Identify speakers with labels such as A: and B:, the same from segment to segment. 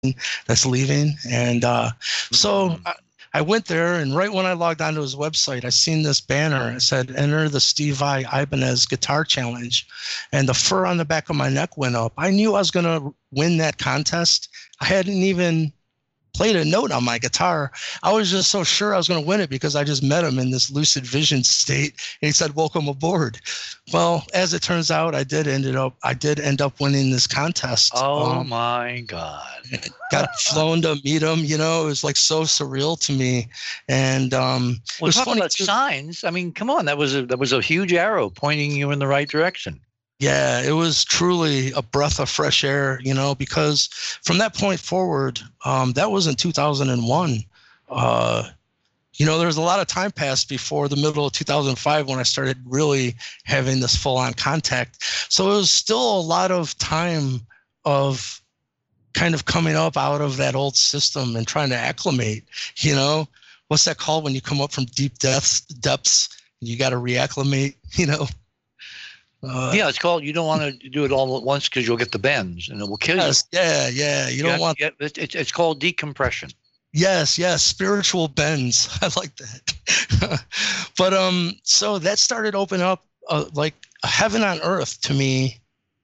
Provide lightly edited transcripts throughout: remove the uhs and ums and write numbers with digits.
A: that's leaving. And so I went there, and right when I logged onto his website, I seen this banner. It said, enter the Steve Vai Ibanez Guitar Challenge. And the fur on the back of my neck went up. I knew I was going to win that contest. I hadn't even played a note on my guitar. I was just so sure I was going to win it because I just met him in this lucid vision state, and he said, welcome aboard. Well, as it turns out, I did end up winning this contest.
B: Oh my God.
A: Got flown to meet him, it was like so surreal to me. And it was
B: talk
A: funny
B: about signs. I mean, come on, that was a huge arrow pointing you in the right direction.
A: Yeah, it was truly a breath of fresh air, because from that point forward, that was in 2001. There was a lot of time passed before the middle of 2005 when I started really having this full-on contact. So it was still a lot of time of kind of coming up out of that old system and trying to acclimate. What's that called when you come up from deep depths? You got to reacclimate.
B: Yeah, it's called. You don't want to do it all at once because you'll get the bends and it will kill you.
A: Yeah. You don't want.
B: It's called decompression.
A: Yes, spiritual bends. I like that. But so that started opening up like a heaven on earth to me.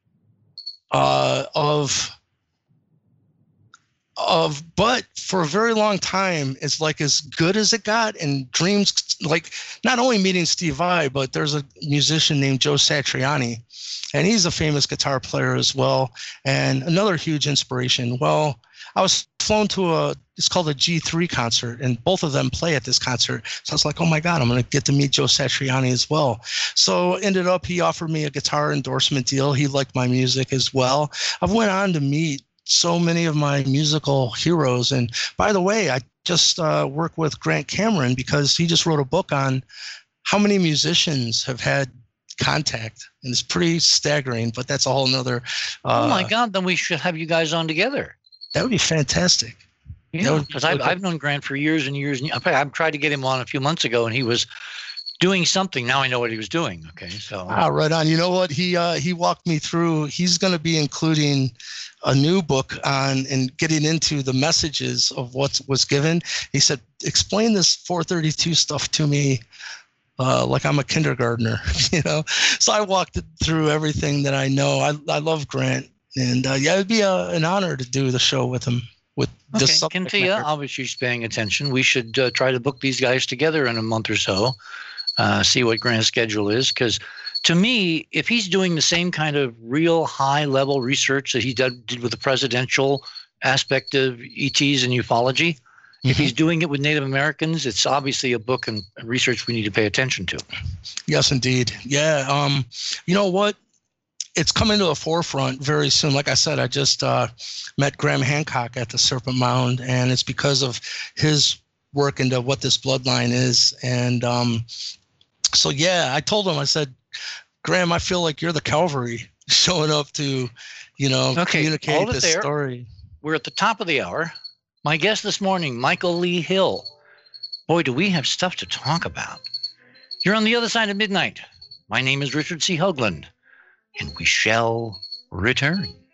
A: But for a very long time, it's like as good as it got, and dreams, like not only meeting Steve Vai, but there's a musician named Joe Satriani, and he's a famous guitar player as well, and another huge inspiration. Well, I was flown to it's called a G3 concert, and both of them play at this concert. So I was like, oh my God, I'm going to get to meet Joe Satriani as well. So ended up, he offered me a guitar endorsement deal. He liked my music as well. I've went on to meet so many of my musical heroes. And by the way, I just work with Grant Cameron because he just wrote a book on how many musicians have had contact. And it's pretty staggering, but that's a whole nother.
B: Oh my God, then we should have you guys on together.
A: That would be fantastic.
B: Yeah, because I've known Grant for years and years. I've tried to get him on a few months ago, and he was doing something. Now I know what he was doing. Okay, so
A: right on. You know what? He walked me through. He's going to be including a new book on and getting into the messages of what was given. He said, "Explain this 432 stuff to me." Like I'm a kindergartner, So I walked through everything that I know. I love Grant, and it'd be an honor to do the show with him. With this subject matter.
B: Kintia, obviously she's paying attention. We should try to book these guys together in a month or so. See what Grant's schedule is, because to me, if he's doing the same kind of real high-level research that he did with the presidential aspect of ETs and ufology, if he's doing it with Native Americans, it's obviously a book and research we need to pay attention to.
A: Yes, indeed. Yeah. You know what? It's coming to the forefront very soon. Like I said, I just met Graham Hancock at the Serpent Mound, and it's because of his work into what this bloodline is. And so, yeah, I told him, I said, Graham, I feel like you're the cavalry showing up to, communicate this story.
B: We're at the top of the hour. My guest this morning, Michael Lee Hill. Boy, do we have stuff to talk about. You're on the other side of midnight. My name is Richard C. Hoagland, and we shall return.